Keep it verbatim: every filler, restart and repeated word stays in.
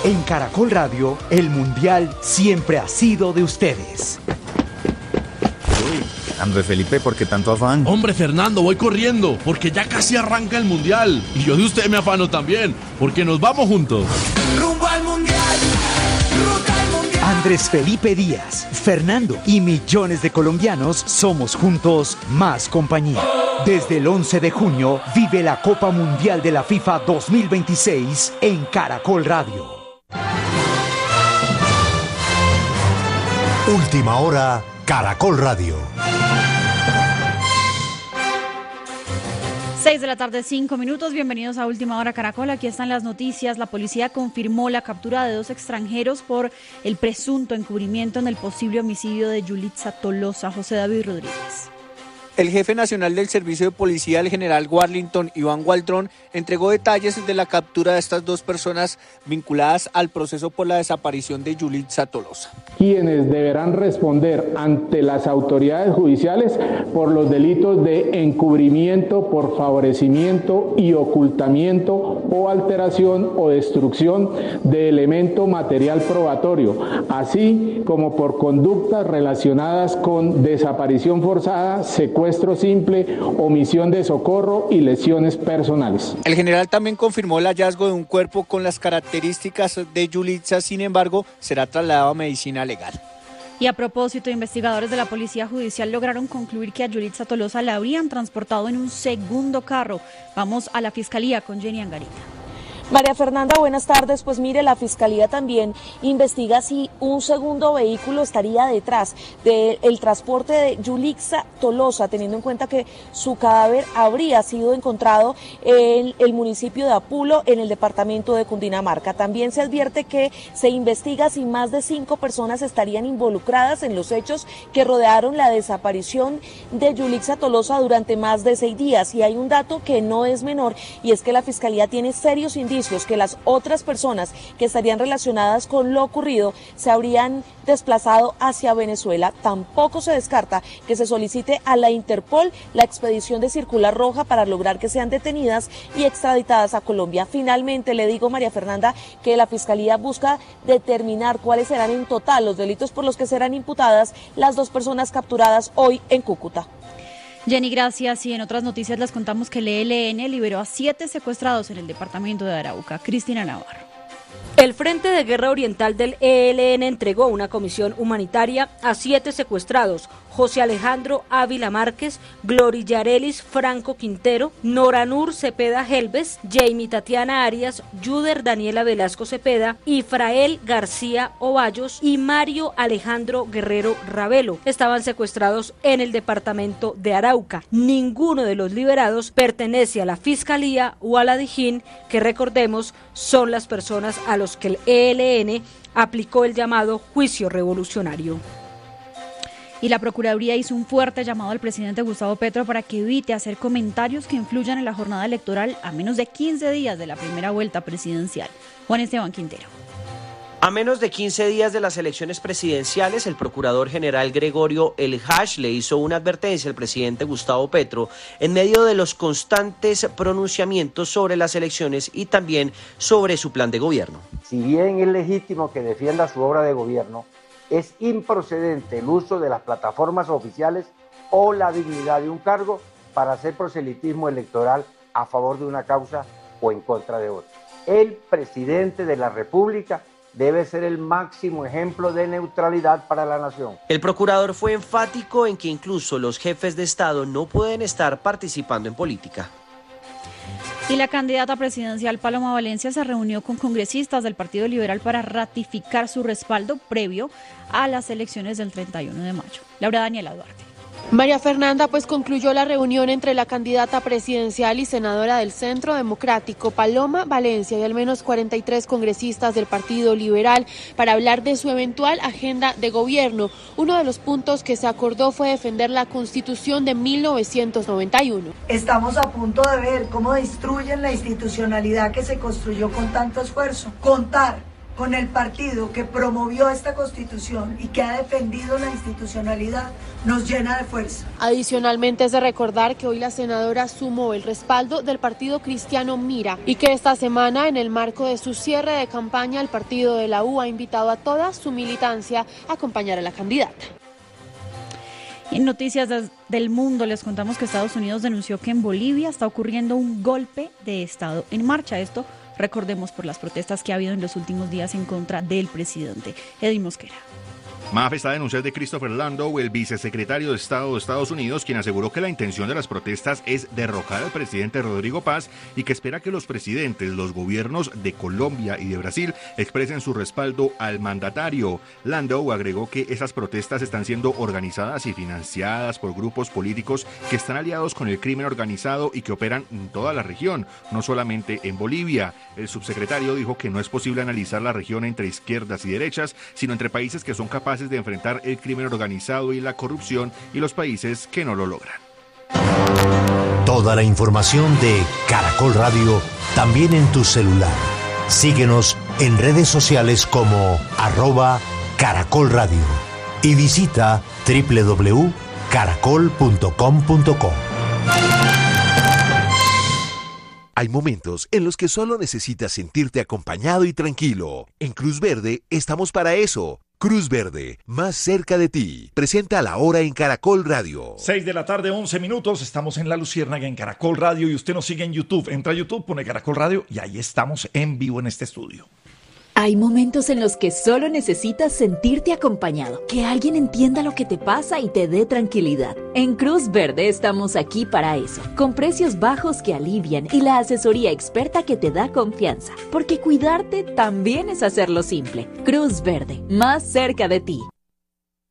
En Caracol Radio, el Mundial siempre ha sido de ustedes. Andrés Felipe, ¿por qué tanto afán? Hombre, Fernando, voy corriendo, porque ya casi arranca el Mundial. Y yo de usted me afano también, porque nos vamos juntos. Rumbo al Mundial, ruta al Mundial. Andrés Felipe Díaz, Fernando y millones de colombianos somos juntos más compañía. Desde el once de junio, vive la Copa Mundial de la FIFA dos mil veintiséis en Caracol Radio. Última hora, Caracol Radio. seis de la tarde, cinco minutos. Bienvenidos a Última Hora Caracol. Aquí están las noticias. La policía confirmó la captura de dos extranjeros por el presunto encubrimiento en el posible homicidio de Yulitza Tolosa. José David Rodríguez. El jefe nacional del Servicio de Policía, el general Warlington Iván Waldron, entregó detalles de la captura de estas dos personas vinculadas al proceso por la desaparición de Yulitza Tolosa. Quienes deberán responder ante las autoridades judiciales por los delitos de encubrimiento por favorecimiento y ocultamiento o alteración o destrucción de elemento material probatorio, así como por conductas relacionadas con desaparición forzada, secuestro secuestro simple, omisión de socorro y lesiones personales. El general también confirmó el hallazgo de un cuerpo con las características de Yulitza, sin embargo, será trasladado a medicina legal. Y a propósito, investigadores de la Policía Judicial lograron concluir que a Yulitza Tolosa la habrían transportado en un segundo carro. Vamos a la Fiscalía con Jenny Angarita. María Fernanda, buenas tardes. Pues mire, la Fiscalía también investiga si un segundo vehículo estaría detrás del transporte de Yulitza Tolosa, teniendo en cuenta que su cadáver habría sido encontrado en el municipio de Apulo, en el departamento de Cundinamarca. También se advierte que se investiga si más de cinco personas estarían involucradas en los hechos que rodearon la desaparición de Yulitza Tolosa durante más de seis días. Y hay un dato que no es menor, y es que la Fiscalía tiene serios indicios que las otras personas que estarían relacionadas con lo ocurrido se habrían desplazado hacia Venezuela. Tampoco se descarta que se solicite a la Interpol la expedición de circular roja para lograr que sean detenidas y extraditadas a Colombia. Finalmente, le digo, María Fernanda, que la Fiscalía busca determinar cuáles serán en total los delitos por los que serán imputadas las dos personas capturadas hoy en Cúcuta. Jenny, gracias. Y en otras noticias les contamos que el E L N liberó a siete secuestrados en el departamento de Arauca. Cristina Navarro. El Frente de Guerra Oriental del E L N entregó una comisión humanitaria a siete secuestrados: José Alejandro Ávila Márquez, Glory Yarelis Franco Quintero, Noranur Cepeda Helves, Jamie Tatiana Arias, Yuder Daniela Velasco Cepeda, Ifrael García Ovallos y Mario Alejandro Guerrero Ravelo. Estaban secuestrados en el departamento de Arauca. Ninguno de los liberados pertenece a la Fiscalía o a la Dijín, que recordemos son las personas a los que el E L N aplicó el llamado juicio revolucionario. Y la Procuraduría hizo un fuerte llamado al presidente Gustavo Petro para que evite hacer comentarios que influyan en la jornada electoral a menos de quince días de la primera vuelta presidencial. Juan Esteban Quintero. A menos de quince días de las elecciones presidenciales, el procurador general Gregorio El Hash le hizo una advertencia al presidente Gustavo Petro en medio de los constantes pronunciamientos sobre las elecciones y también sobre su plan de gobierno. Si bien es legítimo que defienda su obra de gobierno, es improcedente el uso de las plataformas oficiales o la dignidad de un cargo para hacer proselitismo electoral a favor de una causa o en contra de otra. El presidente de la República debe ser el máximo ejemplo de neutralidad para la nación. El procurador fue enfático en que incluso los jefes de Estado no pueden estar participando en política. Y la candidata presidencial Paloma Valencia se reunió con congresistas del Partido Liberal para ratificar su respaldo previo a las elecciones del treinta y uno de mayo. Laura Daniela Duarte. María Fernanda pues concluyó la reunión entre la candidata presidencial y senadora del Centro Democrático, Paloma Valencia, y al menos cuarenta y tres congresistas del Partido Liberal para hablar de su eventual agenda de gobierno. Uno de los puntos que se acordó fue defender la Constitución de mil novecientos noventa y uno. Estamos a punto de ver cómo destruyen la institucionalidad que se construyó con tanto esfuerzo. Contar con el partido que promovió esta Constitución y que ha defendido la institucionalidad nos llena de fuerza. Adicionalmente es de recordar que hoy la senadora sumó el respaldo del partido cristiano Mira y que esta semana, en el marco de su cierre de campaña, el partido de la U ha invitado a toda su militancia a acompañar a la candidata. En noticias del mundo les contamos que Estados Unidos denunció que en Bolivia está ocurriendo un golpe de Estado en marcha. Esto, recordemos, por las protestas que ha habido en los últimos días en contra del presidente. Eddie Mosquera. Más está a denuncias de Christopher Landau, el vicesecretario de Estado de Estados Unidos, quien aseguró que la intención de las protestas es derrocar al presidente Rodrigo Paz y que espera que los presidentes, los gobiernos de Colombia y de Brasil expresen su respaldo al mandatario. Landau agregó que esas protestas están siendo organizadas y financiadas por grupos políticos que están aliados con el crimen organizado y que operan en toda la región, no solamente en Bolivia. El subsecretario dijo que no es posible analizar la región entre izquierdas y derechas, sino entre países que son capaces de enfrentar el crimen organizado y la corrupción y los países que no lo logran. Toda la información de Caracol Radio también en tu celular. Síguenos en redes sociales como arroba Caracol Radio y visita doble u doble u doble u punto caracol punto com punto co. Hay momentos en los que solo necesitas sentirte acompañado y tranquilo. En Cruz Verde estamos para eso. Cruz Verde, más cerca de ti. Presenta La Hora en Caracol Radio. seis de la tarde, once minutos. Estamos en La Luciérnaga en Caracol Radio y usted nos sigue en YouTube. Entra a YouTube, pone Caracol Radio y ahí estamos en vivo en este estudio. Hay momentos en los que solo necesitas sentirte acompañado, que alguien entienda lo que te pasa y te dé tranquilidad. En Cruz Verde estamos aquí para eso, con precios bajos que alivian y la asesoría experta que te da confianza, porque cuidarte también es hacerlo simple. Cruz Verde, más cerca de ti.